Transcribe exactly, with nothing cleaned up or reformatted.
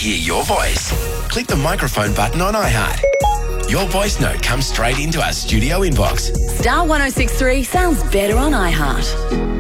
hear your voice, click the microphone button on iHeart. Your voice note comes straight into our studio inbox. Star one oh six three sounds better on iHeart.